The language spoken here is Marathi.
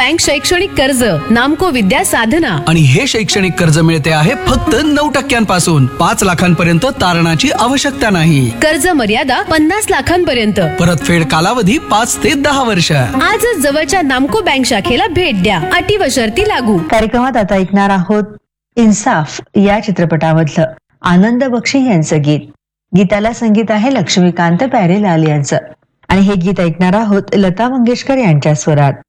बँक शैक्षणिक कर्ज, नामको विद्या साधना. आणि हे शैक्षणिक कर्ज मिळते आहे फक्त 9% 5 लाखांपर्यंत तारणाची आवश्यकता नाही. कर्ज मर्यादा 50 लाखांपर्यंत. परतफेड कालावधी 5 ते 10 वर्ष. आजच जवळच्या नामको बँक शाखेला भेट द्या. अटी व शर्ती लागू. कार्यक्रमात आता ऐकणार आहोत इन्साफ या चित्रपटामधलं आनंद बक्षी यांचं गीत. गीताला संगीत आहे लक्ष्मीकांत प्यारेलाल यांचं आणि हे गीत ऐकणार आहोत लता मंगेशकर यांच्या स्वरात.